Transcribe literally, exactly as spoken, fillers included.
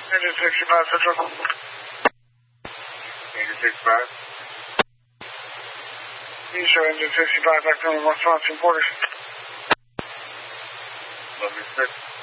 Engine sixty-five Central. Engine sixty-five. You show engine sixty-five back to one response from quarters. Lovely six.